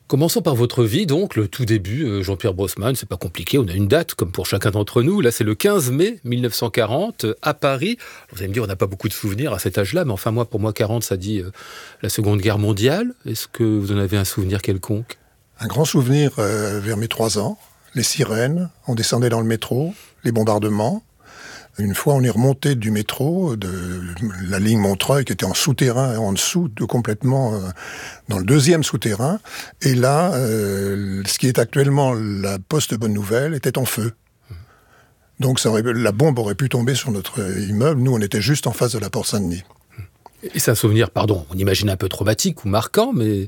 Commençons par votre vie, donc, le tout début, Jean-Pierre Brossman, c'est pas compliqué, on a une date, comme pour chacun d'entre nous. Là, c'est le 15 mai 1940, à Paris. Vous allez me dire, on n'a pas beaucoup de souvenirs à cet âge-là, mais enfin, pour moi, 40, ça dit la Seconde Guerre mondiale. Est-ce que vous en avez un souvenir quelconque ? Un grand souvenir vers mes 3 ans. Les sirènes, on descendait dans le métro, les bombardements. Une fois, on est remonté du métro, de la ligne Montreuil, qui était en souterrain, en dessous, complètement dans le 2e souterrain. Et là, ce qui est actuellement la Poste Bonne Nouvelle était en feu. Donc la bombe aurait pu tomber sur notre immeuble. Nous, on était juste en face de la Porte Saint-Denis. Et c'est un souvenir, on imagine un peu traumatique ou marquant, mais...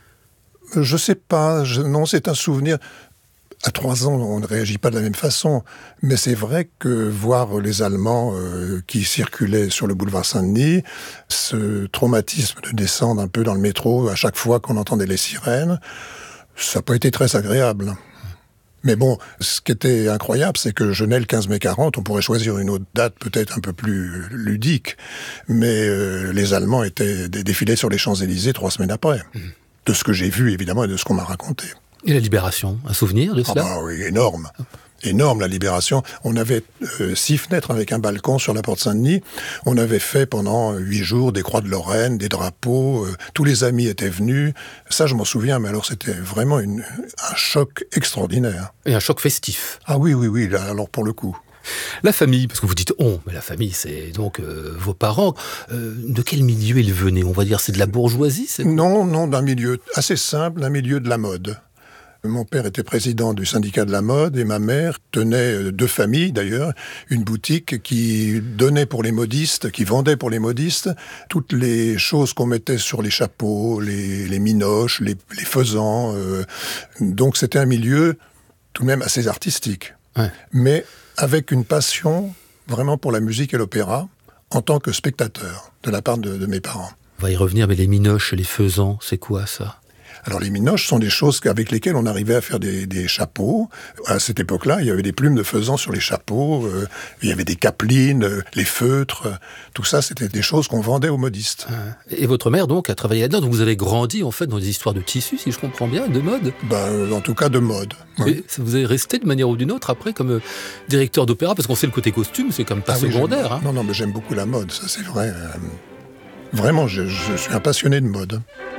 Je sais pas. Non, c'est un souvenir... À 3 ans, on ne réagit pas de la même façon, mais c'est vrai que voir les Allemands qui circulaient sur le boulevard Saint-Denis, ce traumatisme de descendre un peu dans le métro à chaque fois qu'on entendait les sirènes, ça n'a pas été très agréable. Mais bon, ce qui était incroyable, c'est que je nais le 15 mai 40, on pourrait choisir une autre date peut-être un peu plus ludique, mais les Allemands étaient défilés sur les Champs-Élysées 3 semaines après. De ce que j'ai vu, évidemment, et de ce qu'on m'a raconté. Et la Libération, un souvenir de cela ? Oui, énorme. Énorme, la Libération. On avait 6 fenêtres avec un balcon sur la Porte Saint-Denis. On avait fait pendant 8 jours des croix de Lorraine, des drapeaux. Tous les amis étaient venus. Ça, je m'en souviens, mais alors c'était vraiment un choc extraordinaire. Et un choc festif. Ah oui, là, alors pour le coup. La famille, parce que vous dites « on », mais la famille, c'est donc vos parents. De quel milieu ils venaient ? On va dire c'est de la bourgeoisie ? Non, d'un milieu assez simple, d'un milieu de la mode. Mon père était président du syndicat de la mode et ma mère tenait 2 familles d'ailleurs, une boutique qui donnait pour les modistes, qui vendait pour les modistes toutes les choses qu'on mettait sur les chapeaux, les minoches, les faisans. Donc c'était un milieu tout de même assez artistique, mais avec une passion vraiment pour la musique et l'opéra en tant que spectateur de la part de mes parents. On va y revenir, mais les minoches et les faisans, c'est quoi ça ? Alors les minoches sont des choses avec lesquelles on arrivait à faire des chapeaux. À cette époque-là, il y avait des plumes de faisan sur les chapeaux, il y avait des capelines, les feutres, tout ça c'était des choses qu'on vendait aux modistes. Et votre mère donc a travaillé là-dedans, donc vous avez grandi en fait dans des histoires de tissus, si je comprends bien, de mode ? En tout cas de mode. Oui. Et vous avez resté de manière ou d'une autre après comme directeur d'opéra, parce qu'on sait le côté costume, c'est comme pas secondaire. Non, mais j'aime beaucoup la mode, ça c'est vrai. Vraiment, je suis un passionné de mode.